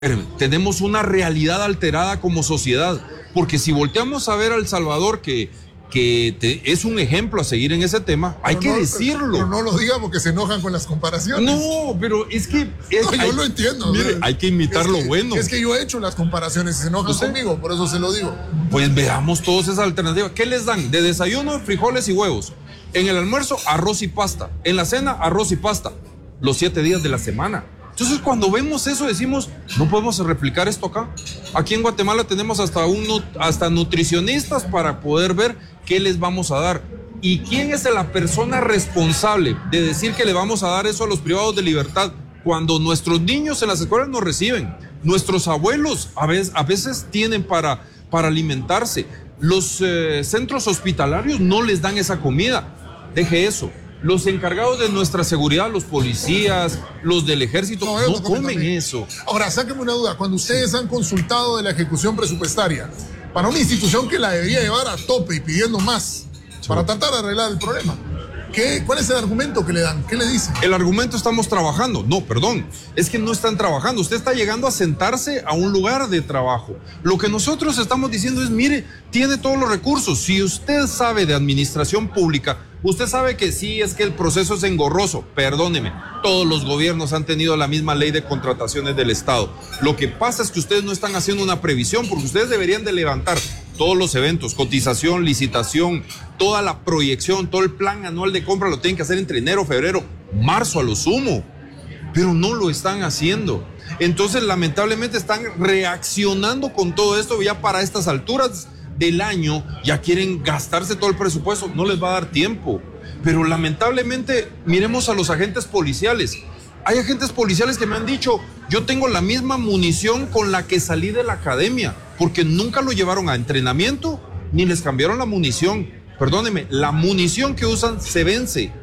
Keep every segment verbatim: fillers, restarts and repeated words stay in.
Tenemos una realidad alterada como sociedad, porque si volteamos a ver a El Salvador, que, que te, es un ejemplo a seguir en ese tema, pero hay que no, decirlo. Pero no lo diga porque se enojan con las comparaciones. No, pero es que... Es, no, yo hay, lo entiendo. Mire, hay que imitar es lo que, bueno. Es que yo he hecho las comparaciones y se enojan ¿Usted? conmigo, por eso se lo digo. Pues veamos todas esas alternativas. ¿Qué les dan? De desayuno, frijoles y huevos. En el almuerzo, arroz y pasta. En la cena, arroz y pasta. Los siete días de la semana. Entonces, cuando vemos eso, decimos, no podemos replicar esto acá. Aquí en Guatemala tenemos hasta, un, hasta nutricionistas para poder ver qué les vamos a dar. ¿Y quién es la persona responsable de decir que le vamos a dar eso a los privados de libertad cuando nuestros niños en las escuelas no reciben? Nuestros abuelos a veces, a veces tienen para, para alimentarse. Los eh, centros hospitalarios no les dan esa comida. Deje eso. Los encargados de nuestra seguridad, los policías, los del ejército, no, no comen también. eso. Ahora, sáquenme una duda. Cuando ustedes han consultado de la ejecución presupuestaria para una institución que la debería llevar a tope y pidiendo más sí. para tratar de arreglar el problema, ¿qué, ¿cuál es el argumento que le dan? ¿Qué le dicen? El argumento estamos trabajando. No, perdón, es que no están trabajando. Usted está llegando a sentarse a un lugar de trabajo. Lo que nosotros estamos diciendo es, mire, tiene todos los recursos. Si usted sabe de administración pública, usted sabe que sí, es que el proceso es engorroso. Perdóneme, todos los gobiernos han tenido la misma ley de contrataciones del Estado. Lo que pasa es que ustedes no están haciendo una previsión, porque ustedes deberían de levantar todos los eventos, cotización, licitación, toda la proyección, todo el plan anual de compra lo tienen que hacer entre enero, febrero, marzo a lo sumo. Pero no lo están haciendo. Entonces, lamentablemente, están reaccionando con todo esto ya para estas alturas del año, ya quieren gastarse todo el presupuesto, no les va a dar tiempo. Pero lamentablemente, miremos a los agentes policiales. Hay agentes policiales que me han dicho, yo tengo la misma munición con la que salí de la academia, porque nunca lo llevaron a entrenamiento, ni les cambiaron la munición. Perdóneme, la munición que usan se vence.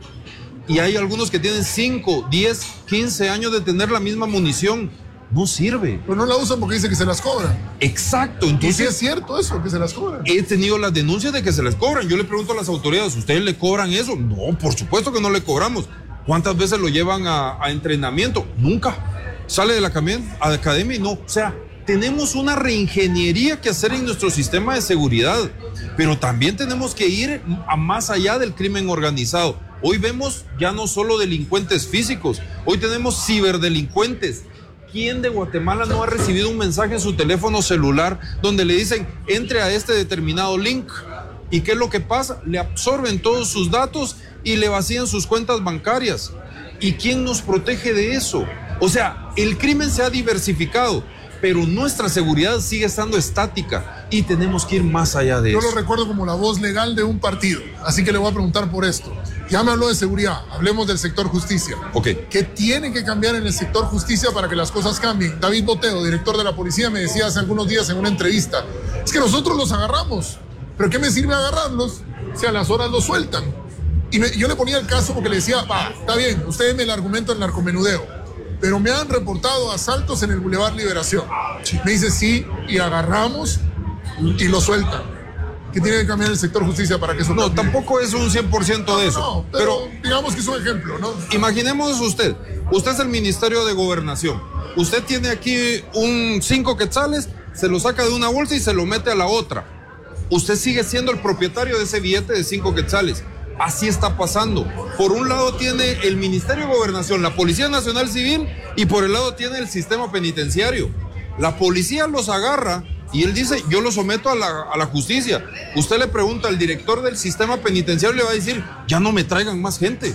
Y hay algunos que tienen cinco, diez, quince años de tener la misma munición. No sirve. Pero no la usan porque dice que se las cobran. Exacto. Entonces, ¿y si es cierto eso, que se las cobran? He tenido las denuncias de que se les cobran. Yo le pregunto a las autoridades, ¿ustedes le cobran eso? No, por supuesto que no le cobramos. ¿Cuántas veces lo llevan a, a entrenamiento? Nunca. Sale de la academia y no. O sea, tenemos una reingeniería que hacer en nuestro sistema de seguridad. Pero también tenemos que ir a más allá del crimen organizado. Hoy vemos ya no solo delincuentes físicos, hoy tenemos ciberdelincuentes. ¿Quién de Guatemala no ha recibido un mensaje en su teléfono celular donde le dicen, entre a este determinado link? ¿Y qué es lo que pasa? Le absorben todos sus datos y le vacían sus cuentas bancarias. ¿Y quién nos protege de eso? O sea, el crimen se ha diversificado, pero nuestra seguridad sigue estando estática y tenemos que ir más allá de Yo eso. Yo lo recuerdo como la voz legal de un partido, así que le voy a preguntar por esto. Ya me habló de seguridad, hablemos del sector justicia. Okay. ¿Qué tiene que cambiar en el sector justicia para que las cosas cambien? David Boteo, director de la policía, me decía hace algunos días en una entrevista, es que nosotros los agarramos, pero ¿qué me sirve agarrarlos si a las horas los sueltan? Y me, yo le ponía el caso porque le decía, va, está bien, ustedes me el argumento del narcomenudeo, pero me han reportado asaltos en el Boulevard Liberación. Sí. Me dice, sí, y agarramos y lo sueltan. ¿Qué tiene que cambiar el sector justicia para que eso No, cambie? Tampoco es un cien por ciento no, de eso. No, pero, pero digamos que es un ejemplo, ¿no? Imaginemos usted, usted es el Ministerio de Gobernación. Usted tiene aquí un cinco quetzales, se lo saca de una bolsa y se lo mete a la otra. Usted sigue siendo el propietario de ese billete de cinco quetzales. Así está pasando. Por un lado tiene el Ministerio de Gobernación, la Policía Nacional Civil, y por el lado tiene el sistema penitenciario. La policía los agarra y él dice, yo los someto a la, a la justicia. Usted le pregunta al director del sistema penitenciario y le va a decir, ya no me traigan más gente.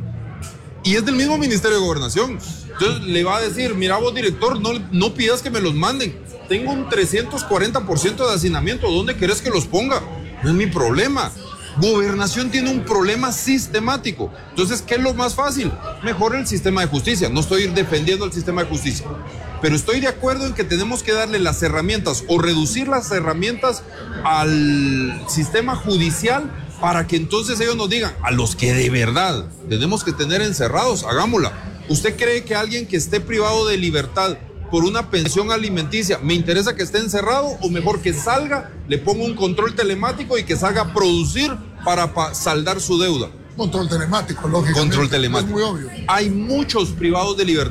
Y es del mismo Ministerio de Gobernación. Entonces le va a decir, mira vos director, no, no pidas que me los manden. Tengo un trescientos cuarenta por ciento de hacinamiento, ¿dónde querés que los ponga? No es mi problema. Gobernación tiene un problema sistemático. Entonces, ¿qué es lo más fácil? Mejor el sistema de justicia. No estoy defendiendo el sistema de justicia, pero estoy de acuerdo en que tenemos que darle las herramientas o reducir las herramientas al sistema judicial para que entonces ellos nos digan, a los que de verdad tenemos que tener encerrados, hagámosla. ¿Usted cree que alguien que esté privado de libertad por una pensión alimenticia, me interesa que esté encerrado o mejor que salga, le ponga un control telemático y que salga a producir para pa saldar su deuda? Control telemático, lógicamente. Control telemático. Es muy obvio. Hay muchos privados de libertad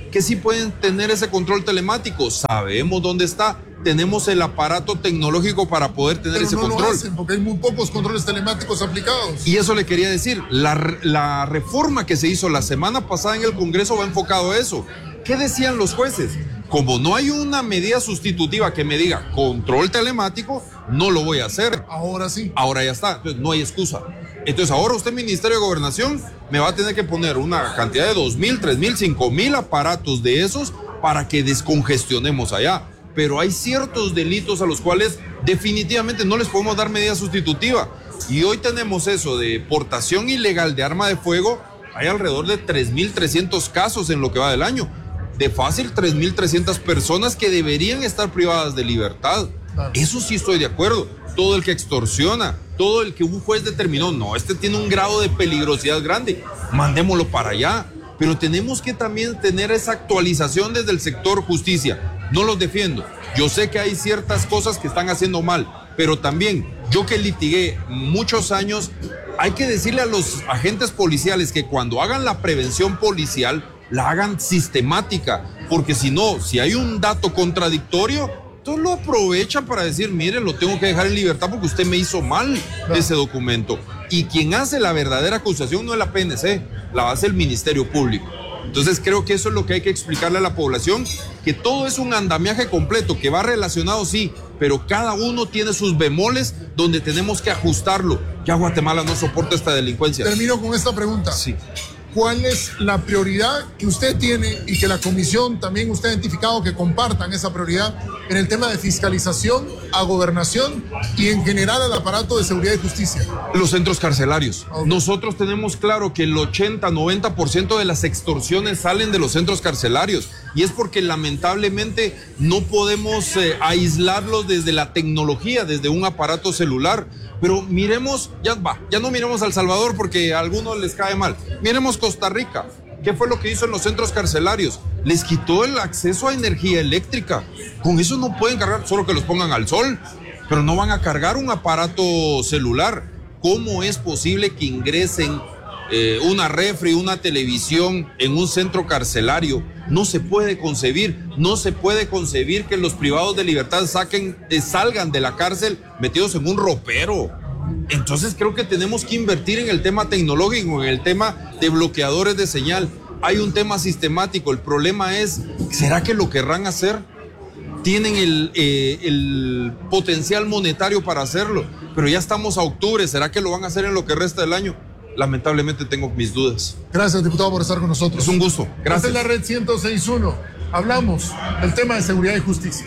que sí pueden tener ese control telemático. Sabemos dónde está, tenemos el aparato tecnológico para poder tener Pero ese no control. Lo hacen porque hay muy pocos controles telemáticos aplicados. Y eso le quería decir, la, la reforma que se hizo la semana pasada en el Congreso va enfocado a eso. ¿Qué decían los jueces? Como no hay una medida sustitutiva que me diga control telemático, no lo voy a hacer. Ahora sí. Ahora ya está, entonces no hay excusa. Entonces ahora usted, Ministerio de Gobernación, me va a tener que poner una cantidad de dos mil, tres mil, cinco mil aparatos de esos para que descongestionemos allá. Pero hay ciertos delitos a los cuales definitivamente no les podemos dar medida sustitutiva. Y hoy tenemos eso de portación ilegal de arma de fuego. Hay alrededor de tres mil trescientos casos en lo que va del año. De fácil, tres mil trescientas personas que deberían estar privadas de libertad. Claro. Eso sí estoy de acuerdo. Todo el que extorsiona, todo el que un juez determinó, no, este tiene un grado de peligrosidad grande, mandémoslo para allá. Pero tenemos que también tener esa actualización desde el sector justicia. No los defiendo. Yo sé que hay ciertas cosas que están haciendo mal, pero también yo que litigué muchos años, hay que decirle a los agentes policiales que cuando hagan la prevención policial, la hagan sistemática, porque si no, si hay un dato contradictorio, entonces lo aprovechan para decir, mire, lo tengo que dejar en libertad porque usted me hizo mal ese documento. Y quien hace la verdadera acusación no es la P N C, la hace el Ministerio Público. Entonces creo que eso es lo que hay que explicarle a la población, que todo es un andamiaje completo, que va relacionado sí, pero cada uno tiene sus bemoles donde tenemos que ajustarlo. Ya Guatemala no soporta esta delincuencia. Termino con esta pregunta. Sí. ¿Cuál es la prioridad que usted tiene y que la comisión también usted ha identificado que compartan esa prioridad en el tema de fiscalización a gobernación y en general al aparato de seguridad y justicia? Los centros carcelarios. Okay. Nosotros tenemos claro que el ochenta, noventa por ciento de las extorsiones salen de los centros carcelarios y es porque lamentablemente no podemos eh, aislarlos desde la tecnología, desde un aparato celular. Pero miremos, ya va, ya no miremos a El Salvador porque a algunos les cae mal. Miremos Costa Rica. ¿Qué fue lo que hizo en los centros carcelarios? Les quitó el acceso a energía eléctrica. Con eso no pueden cargar, solo que los pongan al sol, pero no van a cargar un aparato celular. ¿Cómo es posible que ingresen eh, una refri, una televisión en un centro carcelario? No se puede concebir, no se puede concebir que los privados de libertad saquen, eh, salgan de la cárcel metidos en un ropero. Entonces creo que tenemos que invertir en el tema tecnológico, en el tema de bloqueadores de señal. Hay un tema sistemático, el problema es, ¿será que lo querrán hacer? Tienen el, eh, el potencial monetario para hacerlo, pero ya estamos a octubre, ¿será que lo van a hacer en lo que resta del año? Lamentablemente tengo mis dudas. Gracias, diputado, por estar con nosotros. Es un gusto. Gracias. Esta es la Red ciento seis punto uno. Hablamos del tema de seguridad y justicia.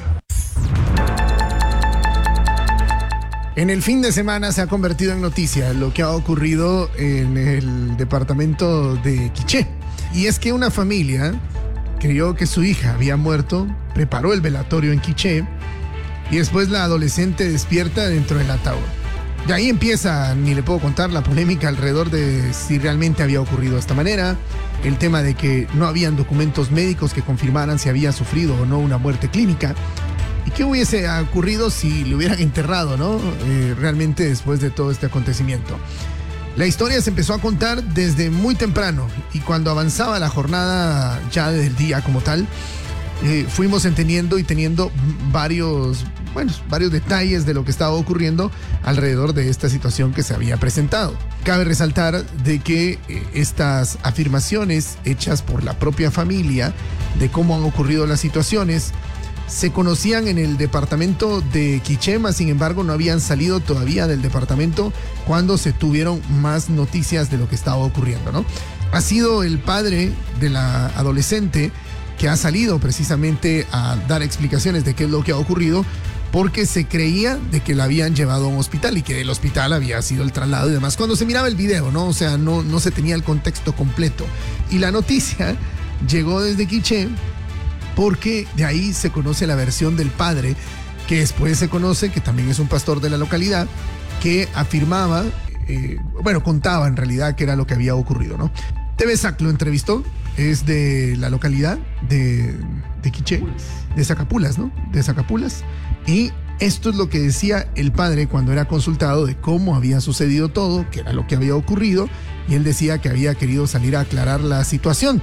En el fin de semana se ha convertido en noticia lo que ha ocurrido en el departamento de Quiché. Y es que una familia creyó que su hija había muerto, preparó el velatorio en Quiché y después la adolescente despierta dentro del ataúd. De ahí empieza, ni le puedo contar, la polémica alrededor de si realmente había ocurrido de esta manera, el tema de que no habían documentos médicos que confirmaran si había sufrido o no una muerte clínica. ¿Y qué hubiese ocurrido si le hubieran enterrado, no? Eh, realmente después de todo este acontecimiento. La historia se empezó a contar desde muy temprano y cuando avanzaba la jornada ya del día como tal, eh, fuimos entendiendo y teniendo varios, bueno, varios detalles de lo que estaba ocurriendo alrededor de esta situación que se había presentado. Cabe resaltar de que eh, estas afirmaciones hechas por la propia familia de cómo han ocurrido las situaciones se conocían en el departamento de Quichema, sin embargo no habían salido todavía del departamento cuando se tuvieron más noticias de lo que estaba ocurriendo, ¿no? Ha sido el padre de la adolescente que ha salido precisamente a dar explicaciones de qué es lo que ha ocurrido, porque se creía de que la habían llevado a un hospital y que del hospital había sido el traslado y demás. Cuando se miraba el video, ¿no? O sea, no, no se tenía el contexto completo. Y la noticia llegó desde Quiché, porque de ahí se conoce la versión del padre, que después se conoce que también es un pastor de la localidad, que afirmaba, eh, bueno, contaba en realidad qué era lo que había ocurrido, ¿no? T V SAC lo entrevistó, es de la localidad de, de Quiché, de Zacapulas, ¿no? De Zacapulas. Y esto es lo que decía el padre cuando era consultado de cómo había sucedido todo, qué era lo que había ocurrido, y él decía que había querido salir a aclarar la situación.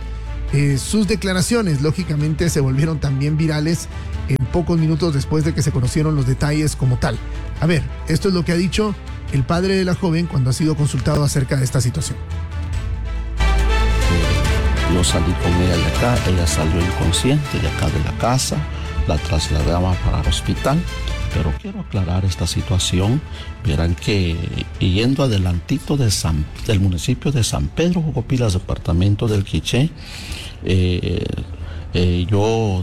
Eh, sus declaraciones, lógicamente, se volvieron también virales en pocos minutos después de que se conocieron los detalles como tal. A ver, esto es lo que ha dicho el padre de la joven cuando ha sido consultado acerca de esta situación. Yo salí con ella de acá, ella salió inconsciente de acá de la casa, la trasladamos para el hospital, pero quiero aclarar esta situación. Verán que yendo adelantito de San, del municipio de San Pedro Jocopilas, departamento del Quiché, eh, eh, yo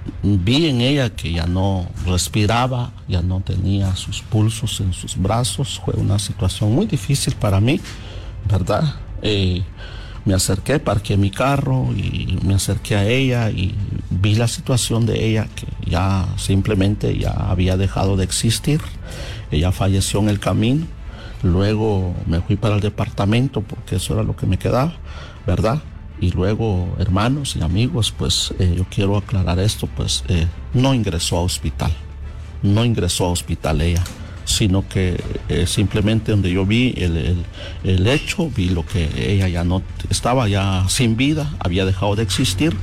vi en ella que ya no respiraba, ya no tenía sus pulsos en sus brazos. Fue una situación muy difícil para mí, ¿verdad? Eh, me acerqué, parqué mi carro y me acerqué a ella y vi la situación de ella, que ya simplemente ya había dejado de existir. Ella falleció en el camino. Luego me fui para el departamento porque eso era lo que me quedaba, ¿verdad? Y luego, hermanos y amigos, pues eh, yo quiero aclarar esto, pues eh, no ingresó a hospital, no ingresó a hospital ella, sino que eh, simplemente donde yo vi el, el, el hecho, vi lo que ella ya no estaba ya sin vida, había dejado de existir.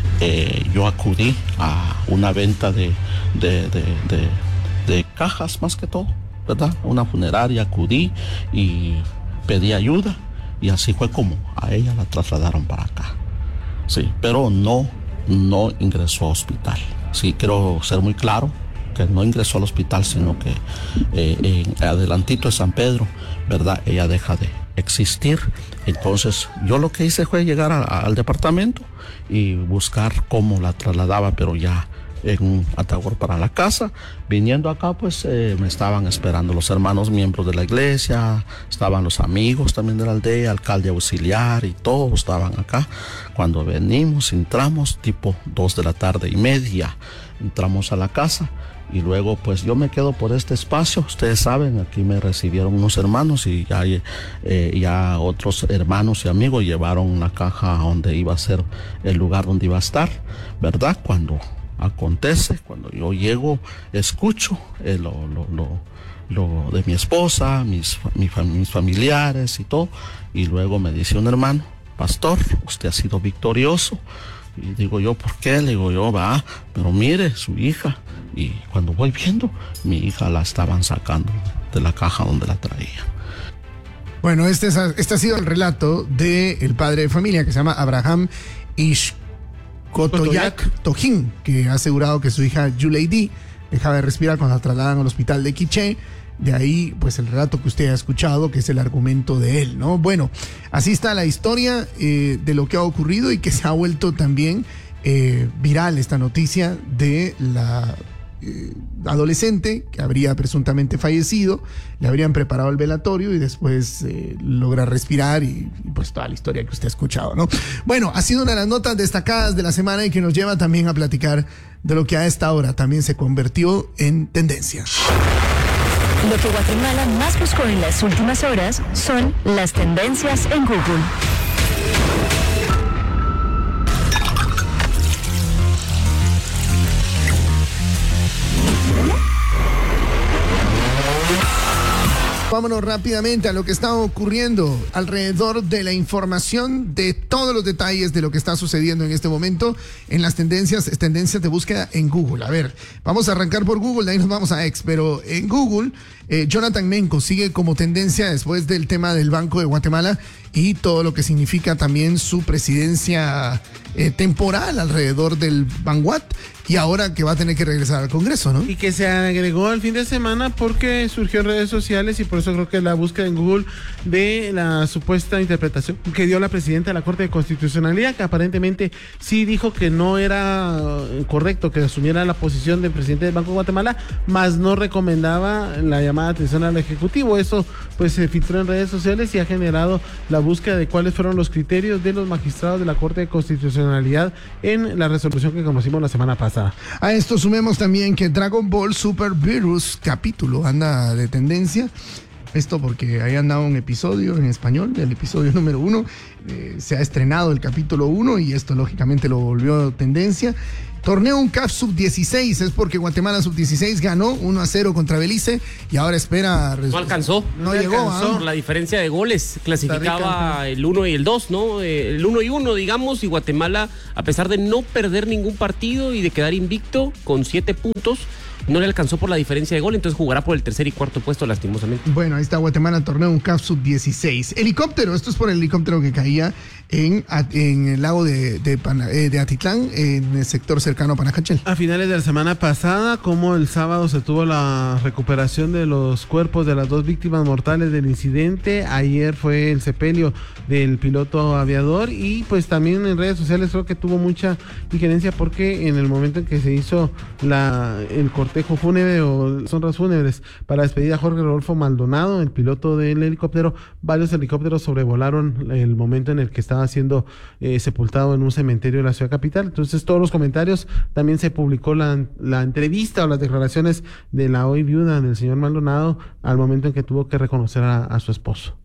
Eh, yo acudí a una venta de, de, de, de, de cajas más que todo, ¿verdad? Una funeraria, acudí y pedí ayuda. Y así fue como a ella la trasladaron para acá. Sí, pero no, no ingresó a hospital. Sí, quiero ser muy claro que no ingresó al hospital, sino que eh, en adelantito de San Pedro, ¿verdad? Ella deja de existir. Entonces, yo lo que hice fue llegar a, a, al departamento y buscar cómo la trasladaba, pero ya en un ataúd para la casa. Viniendo acá, pues eh, me estaban esperando los hermanos miembros de la iglesia, estaban los amigos también de la aldea, alcalde auxiliar y todos estaban acá. Cuando venimos, entramos tipo dos de la tarde y media, entramos a la casa y luego pues yo me quedo por este espacio. Ustedes saben, aquí me recibieron unos hermanos y ya, eh, ya otros hermanos y amigos llevaron una caja donde iba a ser el lugar donde iba a estar, ¿verdad? Cuando acontece, cuando yo llego, escucho eh, lo, lo, lo, lo de mi esposa, mis, mi, mis familiares y todo, y luego me dice un hermano: pastor, usted ha sido victorioso. Y digo yo, ¿por qué? Le digo yo, va, pero mire, su hija. Y cuando voy viendo, mi hija la estaban sacando de la caja donde la traía. Bueno, este, es, este ha sido el relato del padre de familia, que se llama Abraham Ish Kotoyak Tojín, que ha asegurado que su hija Yuleidi dejaba de respirar cuando la trasladan al hospital de Quiché. De ahí, pues, el relato que usted ha escuchado, que es el argumento de él, ¿no? Bueno, así está la historia eh, de lo que ha ocurrido y que se ha vuelto también eh, viral esta noticia de la eh, adolescente que habría presuntamente fallecido. Le habrían preparado el velatorio y después eh, logra respirar y, y pues toda la historia que usted ha escuchado, ¿no? Bueno, ha sido una de las notas destacadas de la semana y que nos lleva también a platicar de lo que a esta hora también se convirtió en tendencia. Lo que Guatemala más buscó en las últimas horas son las tendencias en Google. Vámonos rápidamente a lo que está ocurriendo alrededor de la información, de todos los detalles de lo que está sucediendo en este momento en las tendencias, tendencias de búsqueda en Google. A ver, vamos a arrancar por Google, de ahí nos vamos a X, pero en Google, eh, Jonathan Menco sigue como tendencia después del tema del Banco de Guatemala y todo lo que significa también su presidencia eh, temporal alrededor del Banguat, y ahora que va a tener que regresar al Congreso, ¿no? Y que se agregó el fin de semana porque surgió en redes sociales y por eso creo que la búsqueda en Google de la supuesta interpretación que dio la presidenta de la Corte de Constitucionalidad, que aparentemente sí dijo que no era correcto que asumiera la posición del presidente del Banco de Guatemala, mas no recomendaba la llamada atención al Ejecutivo. Eso pues se filtró en redes sociales y ha generado la búsqueda de cuáles fueron los criterios de los magistrados de la Corte de Constitucionalidad en la resolución que conocimos la semana pasada. A esto sumemos también que Dragon Ball Super Virus capítulo anda de tendencia. Esto porque ahí anda un episodio en español, el episodio número uno. Eh, se ha estrenado el capítulo uno y esto lógicamente lo volvió tendencia. Torneo UNCAF sub dieciséis, es porque Guatemala sub dieciséis ganó uno a cero contra Belice y ahora espera... No alcanzó. No, no llegó, alcanzó. ¿ah? Por la diferencia de goles, clasificaba el uno y el dos, ¿no? El uno y uno, digamos, y Guatemala, a pesar de no perder ningún partido y de quedar invicto con siete puntos, no le alcanzó por la diferencia de gol, entonces jugará por el tercer y cuarto puesto lastimosamente. Bueno, ahí está Guatemala, torneo UNCAF sub dieciséis. Helicóptero, esto es por el helicóptero que caía en, en el lago de, de, Pana, eh, de Atitlán, en el sector cercano a Panajachel. A finales de la semana pasada, como el sábado se tuvo la recuperación de los cuerpos de las dos víctimas mortales del incidente, ayer fue el sepelio del piloto aviador y pues también en redes sociales creo que tuvo mucha injerencia porque en el momento en que se hizo la, el cortejo fúnebre o las honras fúnebres para despedir a Jorge Rodolfo Maldonado, el piloto del helicóptero, varios helicópteros sobrevolaron el momento en el que estaba siendo eh, sepultado en un cementerio de la ciudad capital. Entonces todos los comentarios, también se publicó la, la entrevista o las declaraciones de la hoy viuda del señor Maldonado al momento en que tuvo que reconocer a, a su esposo.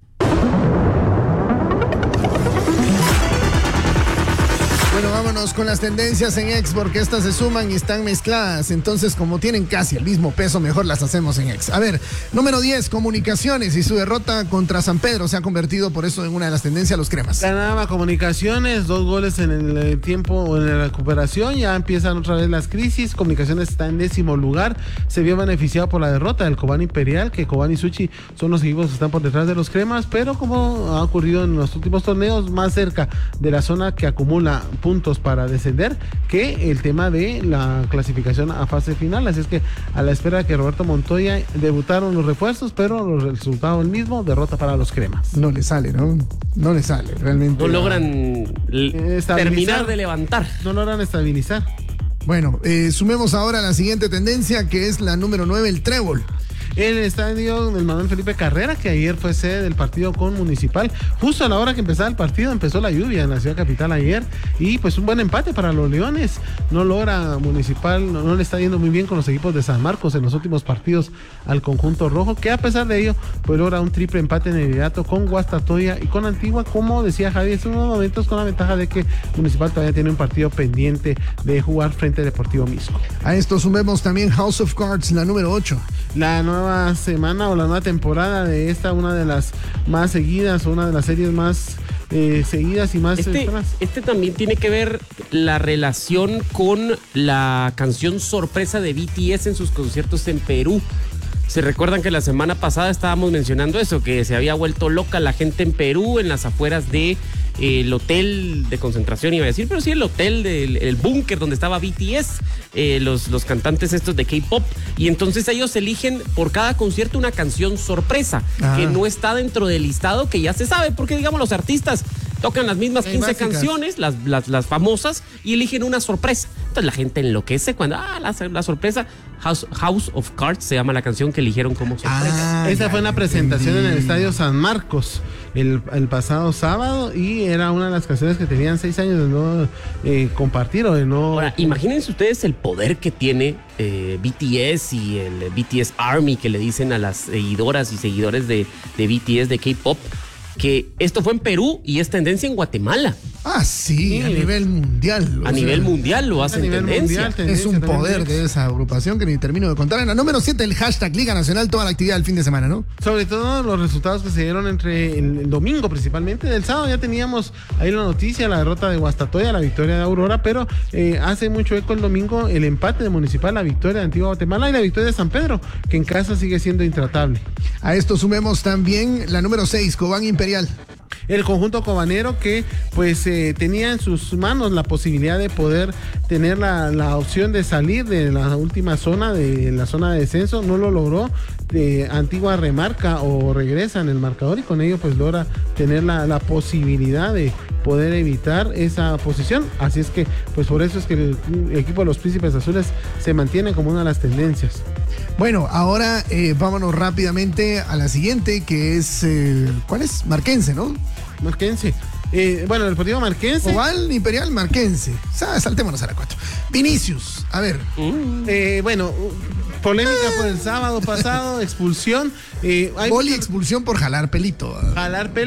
Bueno, vámonos con las tendencias en X porque estas se suman y están mezcladas. Entonces, como tienen casi el mismo peso, mejor las hacemos en X. A ver, número diez, Comunicaciones y su derrota contra San Pedro se ha convertido por eso en una de las tendencias, los cremas. Ganaba Comunicaciones, dos goles en el, el tiempo o en la recuperación, ya empiezan otra vez las crisis. Comunicaciones está en décimo lugar, se vio beneficiado por la derrota del Cobán Imperial, que Cobán y Suchi son los equipos que están por detrás de los cremas, pero como ha ocurrido en los últimos torneos, más cerca de la zona que acumula puntos para descender que el tema de la clasificación a fase final. Así es que a la espera de que Roberto Montoya debutaron los refuerzos, pero los resultados el mismo, derrota para los cremas. No le sale, ¿no? No le sale, realmente. No logran l- terminar de levantar. No logran estabilizar. Bueno, eh, sumemos ahora la siguiente tendencia, que es la número nueve, el trébol. El estadio del Manuel Felipe Carrera, que ayer fue sede del partido con Municipal, justo a la hora que empezaba el partido empezó la lluvia en la ciudad capital ayer y pues un buen empate para los Leones. No logra Municipal, no, no le está yendo muy bien con los equipos de San Marcos en los últimos partidos al conjunto rojo, que a pesar de ello pues logra un triple empate en el inmediato con Guastatoya y con Antigua, como decía Javier, en unos momentos con la ventaja de que Municipal todavía tiene un partido pendiente de jugar frente al Deportivo Misco. A esto sumemos también House of Cards, la número ocho. La nueva semana o la nueva temporada de esta, una de las más seguidas o una de las series más eh, seguidas y más este, extras. este también tiene que ver la relación con la canción sorpresa de B T S en sus conciertos en Perú. Se recuerdan que la semana pasada estábamos mencionando eso, que se había vuelto loca la gente en Perú, en las afueras de eh, el hotel de concentración, iba a decir, pero sí el hotel del el búnker donde estaba B T S, eh, los, los cantantes estos de K-pop, y entonces ellos eligen por cada concierto una canción sorpresa, ah. que no está dentro del listado que ya se sabe, porque digamos los artistas tocan las mismas quince canciones, las, las, las famosas, y eligen una sorpresa. Entonces la gente enloquece cuando, ah, la, la sorpresa, House, House of Cards se llama la canción que eligieron como sorpresa. Ah, esa fue una presentación en el Estadio San Marcos el, el pasado sábado y era una de las canciones que tenían seis años de no eh, compartir o de no... Ahora, imagínense ustedes el poder que tiene eh, B T S y el B T S Army que le dicen a las seguidoras y seguidores de, de B T S de K-pop, que esto fue en Perú y es tendencia en Guatemala. Ah, sí, sí. a nivel mundial. A nivel sea, mundial lo hacen tendencia. Mundial, tendencia. Es un poder de esa agrupación que ni termino de contar. En la número siete, el hashtag Liga Nacional, toda la actividad del fin de semana, ¿no? Sobre todo los resultados que se dieron entre el, el domingo principalmente. Del sábado ya teníamos ahí la noticia, la derrota de Guastatoya, la victoria de Aurora, pero eh, hace mucho eco el domingo el empate de Municipal, la victoria de Antigua Guatemala y la victoria de San Pedro, que en casa sigue siendo intratable. A esto sumemos también la número seis, Cobán Imperial. El conjunto cobanero que pues eh, tenía en sus manos la posibilidad de poder tener la, la opción de salir de la última zona, de la zona de descenso, no lo logró. Eh, Antigua remarca o regresa en el marcador y con ello pues logra tener la, la posibilidad de poder evitar esa posición. Así es que pues por eso es que el, el equipo de los Príncipes Azules se mantiene como una de las tendencias. Bueno, ahora eh, vámonos rápidamente a la siguiente, que es, eh, ¿cuál es? Marquense, ¿no? Marquense. Eh, bueno, el Deportivo Marquense. Oval Imperial Marquense. Saltémonos a la cuatro. Vinicius, a ver. Mm. Eh, bueno, polémica por el sábado pasado, expulsión. Eh, hay Gol y expulsión por jalar pelito. Jalar pelo.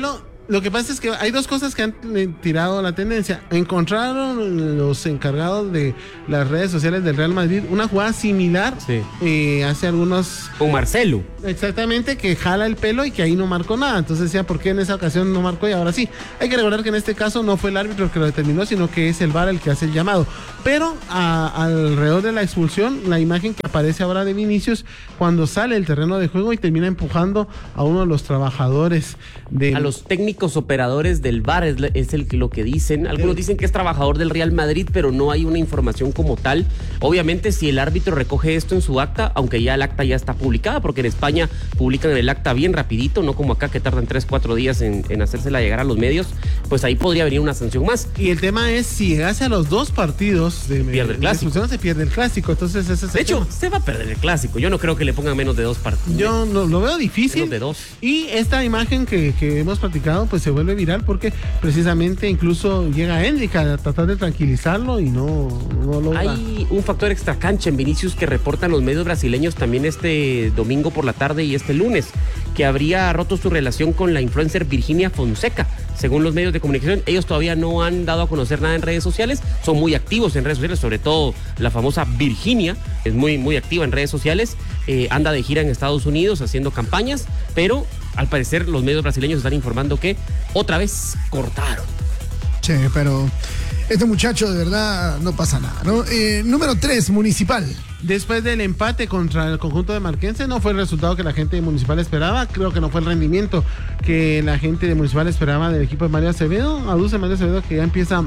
Lo que pasa es que hay dos cosas que han eh, tirado la tendencia. Encontraron los encargados de las redes sociales del Real Madrid una jugada similar Sí. eh, hace algunos... Con Marcelo. Exactamente, que jala el pelo y que ahí no marcó nada. Entonces decía, ¿por qué en esa ocasión no marcó y ahora sí? Hay que recordar que en este caso no fue el árbitro el que lo determinó, sino que es el V A R el que hace el llamado. Pero a, alrededor de la expulsión, la imagen que aparece ahora de Vinicius cuando sale del terreno de juego y termina empujando a uno de los trabajadores de... A los técnicos operadores del V A R es, es el que lo que dicen. Algunos dicen que es trabajador del Real Madrid, pero no hay una información como tal. Obviamente, si el árbitro recoge esto en su acta, aunque ya el acta ya está publicada, porque en España publican el acta bien rapidito, no como acá que tardan tres, cuatro días en, en hacérsela llegar a los medios, pues ahí podría venir una sanción más. Y el tema es, si llegase a los dos partidos de, Pierde el de clásico. expulsión, se pierde el clásico. Entonces ese es el De hecho, tema. se va a perder el clásico. Yo no creo que le pongan menos de dos partidos. Yo no, lo veo difícil. Menos de dos. Y esta imagen que, que hemos platicado, pues se vuelve viral porque precisamente incluso llega Endrick a tratar de tranquilizarlo y no, no logra. Hay un factor extracancha en Vinicius que reportan los medios brasileños también este domingo por la tarde y este lunes, que habría roto su relación con la influencer Virginia Fonseca. Según los medios de comunicación, ellos todavía no han dado a conocer nada en redes sociales, son muy activos en redes sociales, sobre todo la famosa Virginia, es muy, muy activa en redes sociales, eh, anda de gira en Estados Unidos haciendo campañas, pero al parecer los medios brasileños están informando que otra vez cortaron. Che, pero este muchacho de verdad no pasa nada, ¿no? Eh, número tres, Municipal. Después del empate contra el conjunto de Marquense, no fue el resultado que la gente de Municipal esperaba, creo que no fue el rendimiento que la gente de Municipal esperaba del equipo de Mario Acevedo. Aduce Mario Acevedo que ya empieza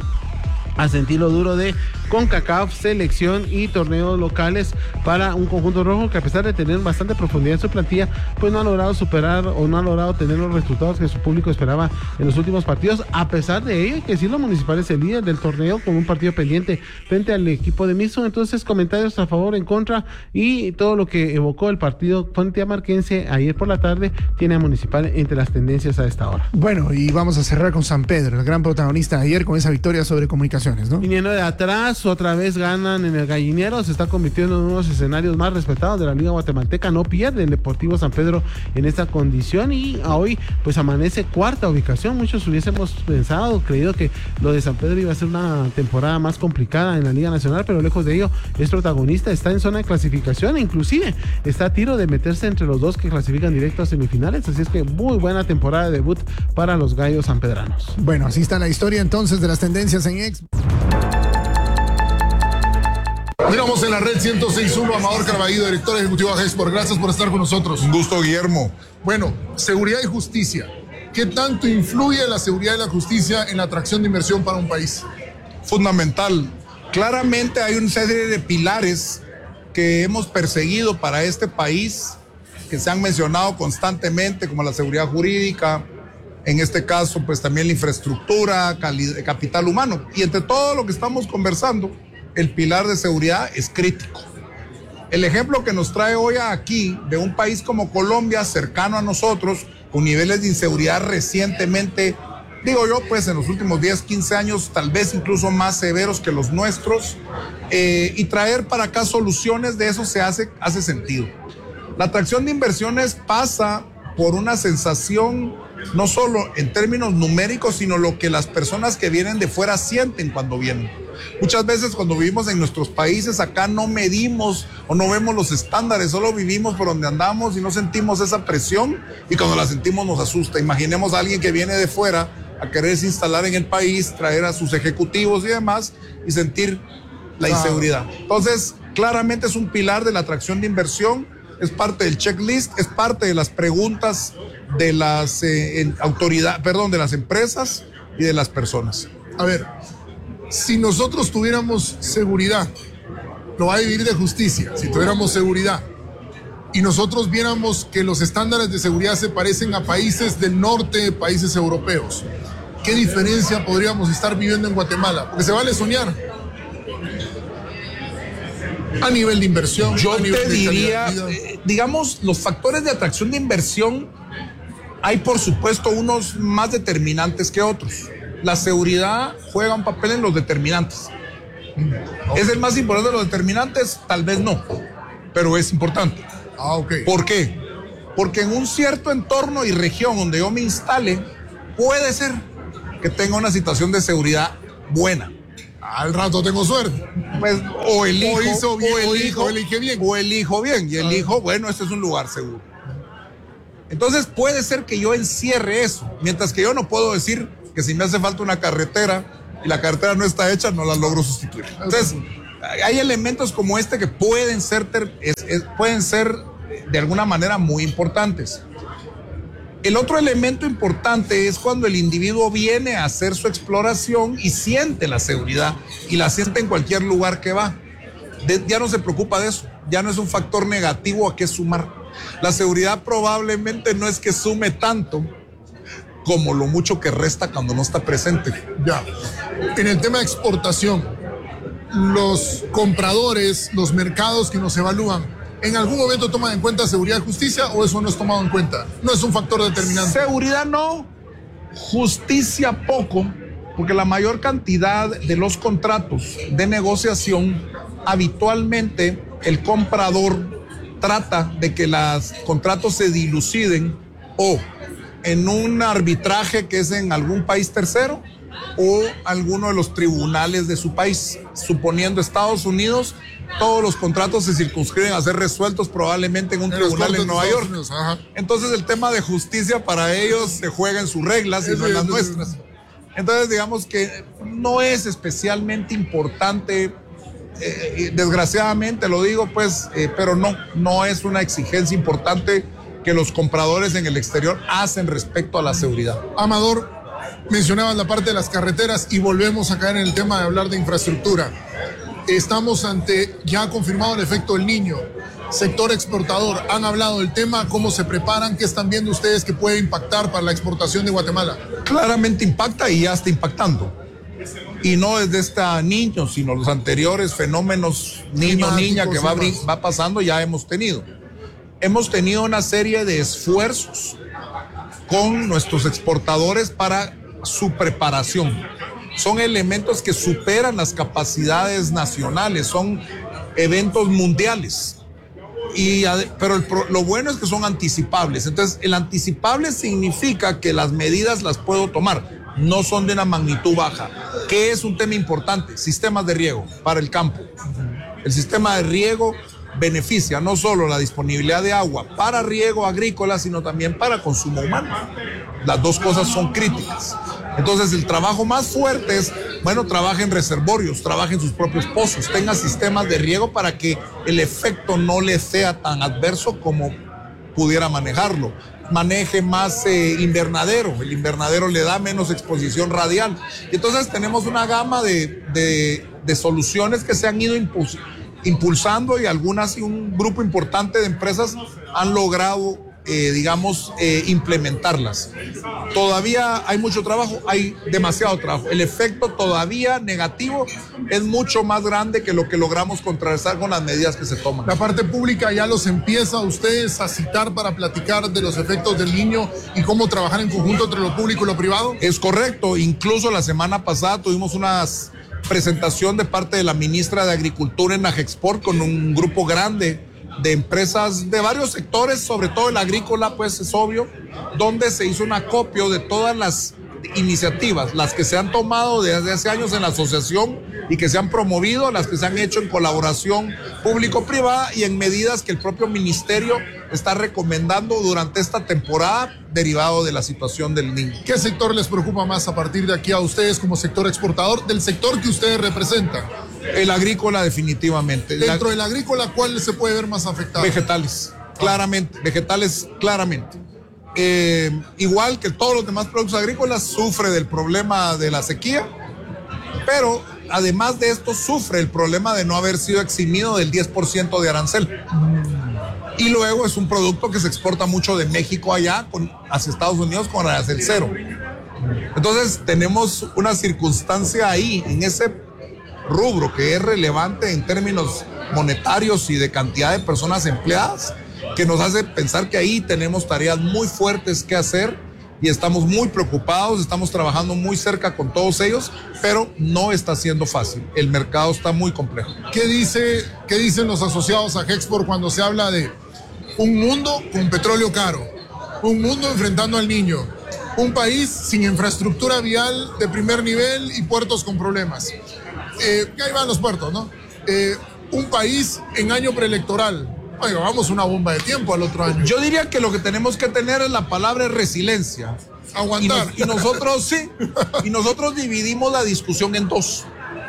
a sentir lo duro de CONCACAF, selección y torneos locales para un conjunto rojo que, a pesar de tener bastante profundidad en su plantilla, pues no ha logrado superar o no ha logrado tener los resultados que su público esperaba en los últimos partidos. A pesar de ello, hay que decirlo, Municipal es el líder del torneo con un partido pendiente frente al equipo de Miso. Entonces, comentarios a favor, en contra y todo lo que evocó el partido frente a Marquense ayer por la tarde tiene a Municipal entre las tendencias a esta hora. Bueno, y vamos a cerrar con San Pedro, el gran protagonista de ayer con esa victoria sobre Comunicaciones, ¿no? Viniendo de atrás, otra vez ganan en el Gallinero, se está convirtiendo en uno de los escenarios más respetados de la Liga Guatemalteca. No pierde el Deportivo San Pedro en esta condición y hoy pues amanece cuarta ubicación. Muchos hubiésemos pensado, creído que lo de San Pedro iba a ser una temporada más complicada en la Liga Nacional, pero lejos de ello es protagonista, está en zona de clasificación e inclusive está a tiro de meterse entre los dos que clasifican directo a semifinales. Así es que muy buena temporada de debut para los gallos sanpedranos. Bueno, así está la historia entonces de las tendencias en Ex. Miramos en la red ciento seis punto uno, Amador Carballido, director ejecutivo de Gesport. Gracias por estar con nosotros. Un gusto, Guillermo. Bueno, seguridad y justicia. ¿Qué tanto influye la seguridad y la justicia en la atracción de inversión para un país? Fundamental. Claramente hay una serie de pilares que hemos perseguido para este país, que se han mencionado constantemente, como la seguridad jurídica, en este caso, pues también la infraestructura, calidad, capital humano. Y entre todo lo que estamos conversando, el pilar de seguridad es crítico. El ejemplo que nos trae hoy aquí de un país como Colombia, cercano a nosotros, con niveles de inseguridad recientemente, digo yo, pues en los últimos diez, quince años, tal vez incluso más severos que los nuestros, eh, y traer para acá soluciones de eso se hace, hace sentido. La atracción de inversiones pasa por una sensación, no solo en términos numéricos, sino lo que las personas que vienen de fuera sienten cuando vienen. Muchas veces cuando vivimos en nuestros países acá no medimos o no vemos los estándares, solo vivimos por donde andamos y no sentimos esa presión, y cuando la sentimos nos asusta. Imaginemos a alguien que viene de fuera a quererse instalar en el país, traer a sus ejecutivos y demás y sentir la inseguridad. Entonces, claramente es un pilar de la atracción de inversión, es parte del checklist, es parte de las preguntas de las eh, autoridades, perdón, de las empresas y de las personas. A ver, si nosotros tuviéramos seguridad, lo va a vivir de justicia, si tuviéramos seguridad y nosotros viéramos que los estándares de seguridad se parecen a países del norte, países europeos, ¿qué diferencia podríamos estar viviendo en Guatemala? Porque se vale soñar. A nivel de inversión, yo a nivel te de diría, calidad de vida. eh, digamos, los factores de atracción de inversión, hay por supuesto unos más determinantes que otros. La seguridad juega un papel en los determinantes. Okay. ¿Es el más importante de los determinantes? Tal vez no, pero es importante. Ah, ok. ¿Por qué? Porque en un cierto entorno y región donde yo me instale, puede ser que tenga una situación de seguridad buena. Al rato tengo suerte. Pues, o el hijo, o hizo bien, o el o hijo, hijo, elige bien. o el hijo bien, y el Ah. hijo, bueno, este es un lugar seguro. Entonces puede ser que yo encierre eso, mientras que yo no puedo decir que si me hace falta una carretera y la carretera no está hecha, no la logro sustituir. Entonces, hay elementos como este que pueden ser, ter, es, es, pueden ser de alguna manera muy importantes. El otro elemento importante es cuando el individuo viene a hacer su exploración y siente la seguridad, y la siente en cualquier lugar que va. De, ya no se preocupa de eso, ya no es un factor negativo a qué sumar. La seguridad probablemente no es que sume tanto como lo mucho que resta cuando no está presente. Ya. En el tema de exportación, los compradores, los mercados que nos evalúan, ¿en algún momento toman en cuenta seguridad y justicia o eso no es tomado en cuenta? No es un factor determinante. Seguridad no, justicia poco, porque la mayor cantidad de los contratos de negociación, habitualmente el comprador trata de que los contratos se diluciden o en un arbitraje que es en algún país tercero o alguno de los tribunales de su país. Suponiendo Estados Unidos, todos los contratos se circunscriben a ser resueltos probablemente en un En los tribunal cortes en de Nueva Estados York. Unidos, ajá. Entonces el tema de justicia para ellos se juega en sus reglas y Sí, no en las sí, sí. nuestras. Entonces digamos que no es especialmente importante, eh, desgraciadamente lo digo pues, eh, pero no, no es una exigencia importante que los compradores en el exterior hacen respecto a la seguridad. Amador, mencionabas la parte de las carreteras y volvemos a caer en el tema de hablar de infraestructura. Estamos ante, ya ha confirmado el efecto del Niño, sector exportador. Han hablado del tema, cómo se preparan, qué están viendo ustedes que puede impactar para la exportación de Guatemala. Claramente impacta y ya está impactando. Y no desde este Niño, sino los anteriores fenómenos niño-niña que va, Climáticos y va pasando ya hemos tenido. Hemos tenido una serie de esfuerzos con nuestros exportadores para su preparación. Son elementos que superan las capacidades nacionales, son eventos mundiales. Y, pero el, lo bueno es que son anticipables. Entonces, el anticipable significa que las medidas las puedo tomar, no son de una magnitud baja. ¿Qué es un tema importante? Sistemas de riego para el campo. El sistema de riego beneficia no solo la disponibilidad de agua para riego agrícola, sino también para consumo humano. Las dos cosas son críticas. Entonces el trabajo más fuerte es, bueno, trabaje en reservorios, trabaje en sus propios pozos, tenga sistemas de riego para que el efecto no le sea tan adverso como pudiera manejarlo. Maneje más eh, invernadero, el invernadero le da menos exposición radial. Y entonces tenemos una gama de, de, de soluciones que se han ido impulsando. impulsando y algunas y un grupo importante de empresas han logrado, eh, digamos, eh, implementarlas. Todavía hay mucho trabajo, hay demasiado trabajo. El efecto todavía negativo es mucho más grande que lo que logramos contrarrestar con las medidas que se toman. La parte pública ya los empieza a ustedes a citar para platicar de los efectos del Niño y cómo trabajar en conjunto entre lo público y lo privado. Es correcto, incluso la semana pasada tuvimos unas presentación de parte de la ministra de Agricultura en Agexport con un grupo grande de empresas de varios sectores, sobre todo el agrícola, pues es obvio, donde se hizo un acopio de todas las iniciativas, las que se han tomado desde hace años en la asociación y que se han promovido, las que se han hecho en colaboración público-privada y en medidas que el propio ministerio está recomendando durante esta temporada derivado de la situación del niño. ¿Qué sector les preocupa más a partir de aquí a ustedes como sector exportador del sector que ustedes representan? El agrícola definitivamente. Dentro del agrícola, ¿cuál se puede ver más afectado? Vegetales, claramente, vegetales claramente. Eh, igual que todos los demás productos agrícolas, sufre del problema de la sequía, pero además de esto sufre el problema de no haber sido eximido del diez por ciento de arancel. Y luego es un producto que se exporta mucho de México allá con, hacia Estados Unidos con arancel cero. Entonces tenemos una circunstancia ahí, en ese rubro que es relevante en términos monetarios y de cantidad de personas empleadas, que nos hace pensar que ahí tenemos tareas muy fuertes que hacer y estamos muy preocupados, estamos trabajando muy cerca con todos ellos, pero no está siendo fácil. El mercado está muy complejo. ¿Qué dice, qué dicen los asociados a Agexport cuando se habla de un mundo con petróleo caro, un mundo enfrentando al Niño, Un país sin infraestructura vial de primer nivel y puertos con problemas. Eh, ahí van los puertos, ¿no? Eh, un país en año preelectoral. Oiga, vamos una bomba de tiempo al otro año. Yo diría que lo que tenemos que tener es la palabra resiliencia. Aguantar. Y, nos, y nosotros sí, y nosotros dividimos la discusión en dos.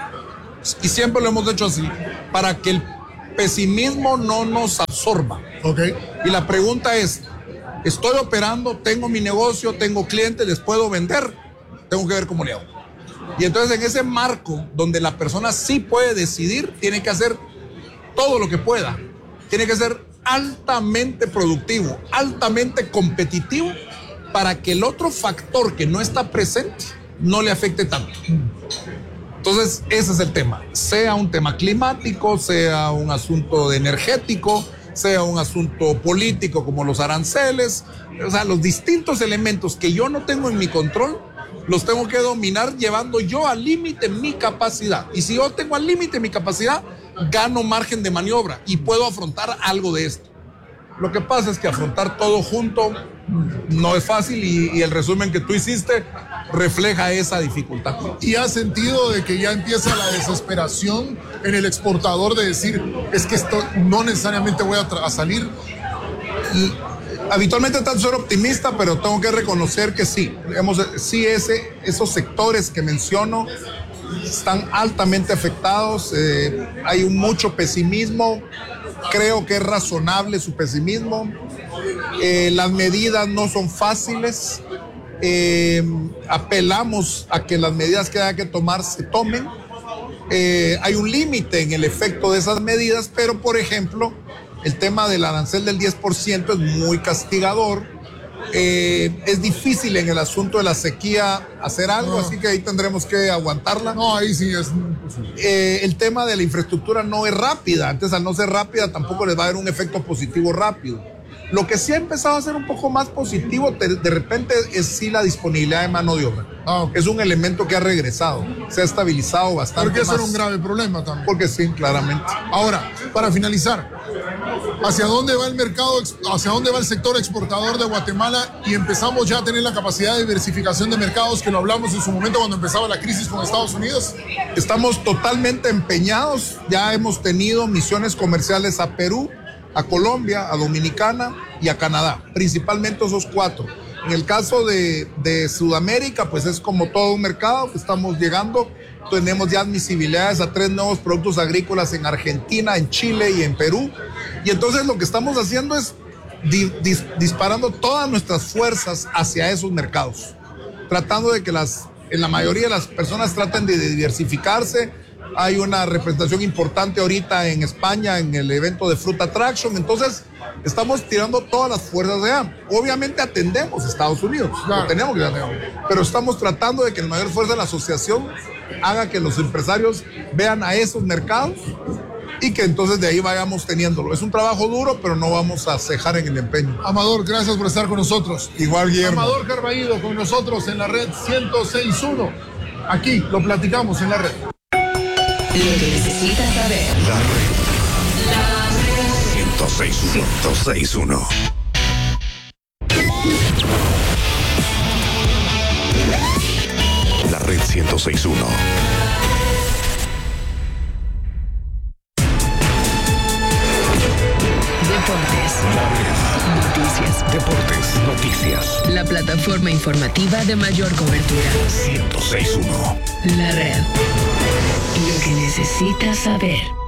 Y siempre lo hemos hecho así, para que el pesimismo no nos absorba. Okay. Y la pregunta es, estoy operando, tengo mi negocio, tengo clientes, les puedo vender, tengo que ver cómo le hago. Y entonces en ese marco donde la persona sí puede decidir, tiene que hacer todo lo que pueda. Tiene que ser altamente productivo, altamente competitivo, para que el otro factor que no está presente no le afecte tanto. Entonces, ese es el tema. Sea un tema climático, sea un asunto de energético, sea un asunto político como los aranceles, o sea, los distintos elementos que yo no tengo en mi control, los tengo que dominar llevando yo al límite mi capacidad. Y si yo tengo al límite mi capacidad, gano margen de maniobra y puedo afrontar algo de esto. Lo que pasa es que afrontar todo junto no es fácil y, y el resumen que tú hiciste refleja esa dificultad. ¿Y has sentido de que ya empieza la desesperación en el exportador de decir, es que esto no necesariamente voy a, a salir? Y, habitualmente trato de ser optimista, pero tengo que reconocer que sí, hemos, sí ese, esos sectores que menciono están altamente afectados, eh, hay un mucho pesimismo, creo que es razonable su pesimismo, eh, las medidas no son fáciles, eh, apelamos a que las medidas que haya que tomar se tomen, eh, hay un límite en el efecto de esas medidas, pero por ejemplo, el tema del arancel del diez por ciento es muy castigador. Eh, es difícil en el asunto de la sequía hacer algo, no. Así que ahí tendremos que aguantarla. No, ahí sí es eh, el tema de la infraestructura no es rápida, entonces al no ser rápida tampoco les va a dar un efecto positivo rápido. Lo que sí ha empezado a ser un poco más positivo de, de repente es sí la disponibilidad de mano de obra. Ah, okay. Es un elemento que ha regresado, se ha estabilizado bastante. Porque eso más. era un grave problema también. Porque sí, claramente. Ahora, para finalizar, ¿hacia dónde va el mercado, hacia dónde va el sector exportador de Guatemala? Y empezamos ya a tener la capacidad de diversificación de mercados que lo hablamos en su momento cuando empezaba la crisis con Estados Unidos. Estamos totalmente empeñados, ya hemos tenido misiones comerciales a Perú, a Colombia, a Dominicana y a Canadá, principalmente esos cuatro. En el caso de, de Sudamérica, pues es como todo un mercado que estamos llegando. Tenemos ya admisibilidades a tres nuevos productos agrícolas en Argentina, en Chile y en Perú. Y entonces lo que estamos haciendo es di, dis, disparando todas nuestras fuerzas hacia esos mercados, tratando de que las, en la mayoría de las personas traten de diversificarse. Hay una representación importante ahorita en España en el evento de Fruit Attraction, entonces estamos tirando todas las fuerzas allá. Obviamente atendemos a Estados Unidos, claro. Lo tenemos que atender, pero estamos tratando de que la mayor fuerza de la asociación haga que los empresarios vean a esos mercados y que entonces de ahí vayamos teniéndolo. Es un trabajo duro, pero no vamos a cejar en el empeño. Amador, gracias por estar con nosotros. Igual, Guillermo. Amador Carballido con nosotros en la red ciento seis punto uno. Aquí lo platicamos en la red. Lo que necesitas saber. La red. La red. ciento seis punto uno. La red ciento seis punto uno. Deportes. La red. Noticias. Deportes. Noticias. La plataforma informativa de mayor cobertura. ciento seis punto uno. La red. Lo que necesitas saber.